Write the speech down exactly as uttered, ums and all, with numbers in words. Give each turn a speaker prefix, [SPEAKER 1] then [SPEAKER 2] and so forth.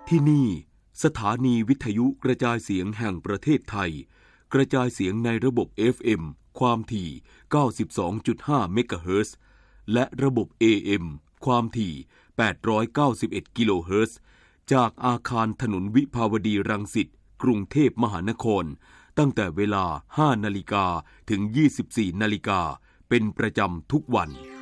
[SPEAKER 1] ที่นี่สถานีวิทยุกระจายเสียงแห่งประเทศไทยกระจายเสียงในระบบ เอฟ เอ็ม ความถี่ เก้าสิบสองจุดห้า เมกะเฮิรตซ์และระบบ เอ เอ็ม ความถี่ แปดร้อยเก้าสิบเอ็ด กิโลเฮิรตซ์จากอาคารถนนวิภาวดีรังสิตกรุงเทพมหานครตั้งแต่เวลา ห้านาฬิกาถึง ยี่สิบสี่นาฬิกาเป็นประจำทุกวัน